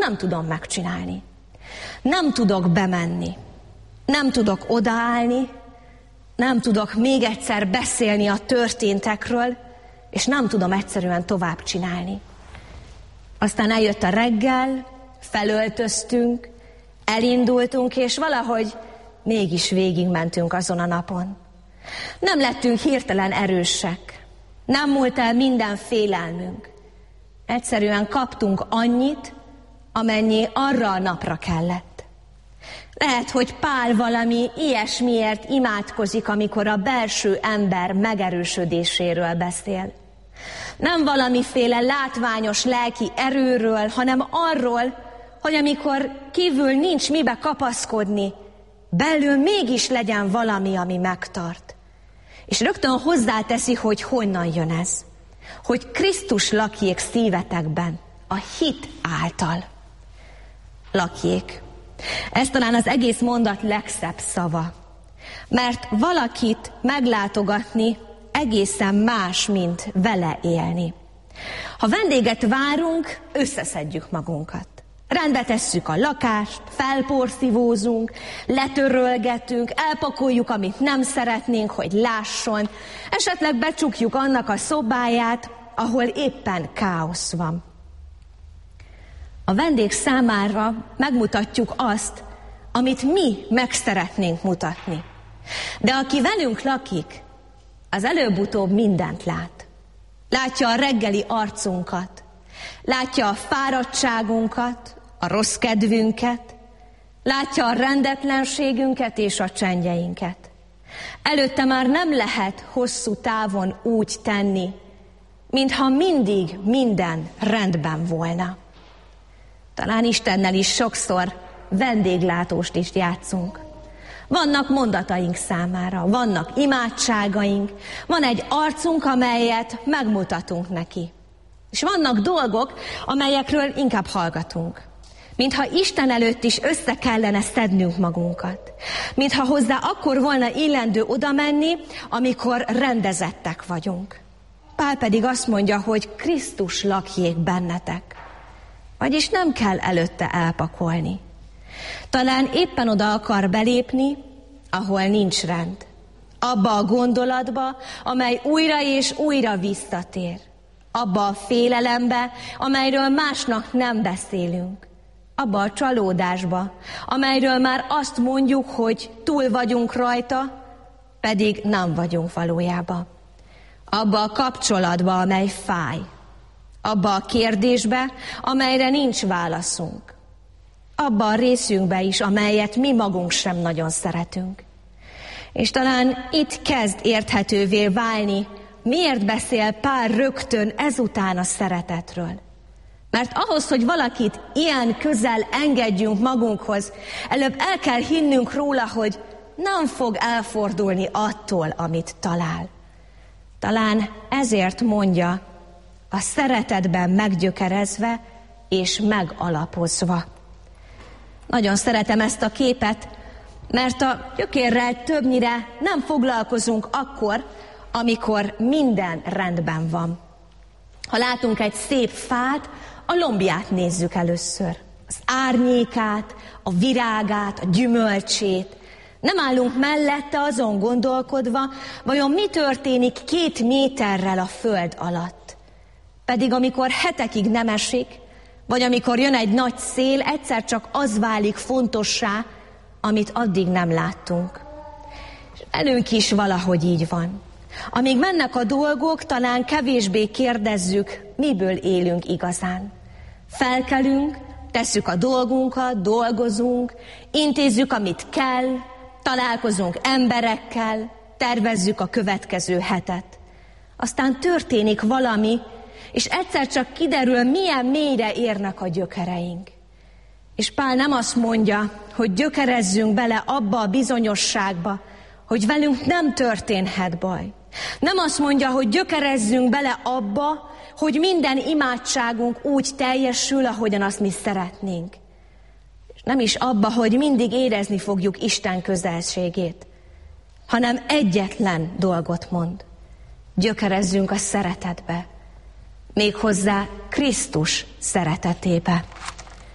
nem tudom megcsinálni. Nem tudok bemenni. Nem tudok odaállni. Nem tudok még egyszer beszélni a történtekről, és nem tudom egyszerűen tovább csinálni. Aztán eljött a reggel, felöltöztünk, elindultunk, és valahogy mégis végigmentünk azon a napon. Nem lettünk hirtelen erősek. Nem múlt el minden félelmünk. Egyszerűen kaptunk annyit, amennyi arra a napra kellett. Lehet, hogy Pál valami ilyesmiért imádkozik, amikor a belső ember megerősödéséről beszél. Nem valamiféle látványos lelki erőről, hanem arról, hogy amikor kívül nincs mibe kapaszkodni, belül mégis legyen valami, ami megtart. És rögtön hozzáteszi, hogy honnan jön ez. Hogy Krisztus lakjék szívetekben, a hit által. Lakjék. Ez talán az egész mondat legszebb szava. Mert valakit meglátogatni egészen más, mint vele élni. Ha vendéget várunk, összeszedjük magunkat. Rendbe tesszük a lakást, felporszívózunk, letörölgetünk, elpakoljuk, amit nem szeretnénk, hogy lásson, esetleg becsukjuk annak a szobáját, ahol éppen káosz van. A vendég számára megmutatjuk azt, amit mi meg szeretnénk mutatni. De aki velünk lakik, az előbb-utóbb mindent lát. Látja a reggeli arcunkat, látja a fáradtságunkat, a rossz kedvünket, látja a rendetlenségünket és a csendjeinket. Előtte már nem lehet hosszú távon úgy tenni, mintha mindig minden rendben volna. Talán Istennel is sokszor vendéglátóst is játszunk. Vannak mondataink számára, vannak imádságaink, van egy arcunk, amelyet megmutatunk neki. És vannak dolgok, amelyekről inkább hallgatunk. Mintha Isten előtt is össze kellene szednünk magunkat. Mintha hozzá akkor volna illendő oda menni, amikor rendezettek vagyunk. Pál pedig azt mondja, hogy Krisztus lakjék bennetek. Vagyis nem kell előtte elpakolni. Talán éppen oda akar belépni, ahol nincs rend. Abba a gondolatba, amely újra és újra visszatér. Abba a félelembe, amelyről másnak nem beszélünk. Abba a csalódásba, amelyről már azt mondjuk, hogy túl vagyunk rajta, pedig nem vagyunk valójában. Abba a kapcsolatba, amely fáj. Abba a kérdésbe, amelyre nincs válaszunk. Abba a részünkbe is, amelyet mi magunk sem nagyon szeretünk. És talán itt kezd érthetővé válni, miért beszél Pál rögtön ezután a szeretetről. Mert ahhoz, hogy valakit ilyen közel engedjünk magunkhoz, előbb el kell hinnünk róla, hogy nem fog elfordulni attól, amit talál. Talán ezért mondja, a szeretetben meggyökerezve és megalapozva. Nagyon szeretem ezt a képet, mert a gyökérrel többnyire nem foglalkozunk akkor, amikor minden rendben van. Ha látunk egy szép fát, a lombját nézzük először. Az árnyékát, a virágát, a gyümölcsét. Nem állunk mellette azon gondolkodva, vajon mi történik 2 méterrel a föld alatt. Pedig amikor hetekig nem esik, vagy amikor jön egy nagy szél, egyszer csak az válik fontossá, amit addig nem láttunk. És velünk is valahogy így van. Amíg mennek a dolgok, talán kevésbé kérdezzük, miből élünk igazán. Felkelünk, tesszük a dolgunkat, dolgozunk, intézzük, amit kell, találkozunk emberekkel, tervezzük a következő hetet. Aztán történik valami, és egyszer csak kiderül, milyen mélyre érnek a gyökereink. És Pál nem azt mondja, hogy gyökerezzünk bele abba a bizonyosságba, hogy velünk nem történhet baj. Nem azt mondja, hogy gyökerezzünk bele abba, hogy minden imádságunk úgy teljesül, ahogyan azt mi szeretnénk. És nem is abba, hogy mindig érezni fogjuk Isten közelségét, hanem egyetlen dolgot mond. Gyökerezzünk a szeretetbe, méghozzá Krisztus szeretetébe.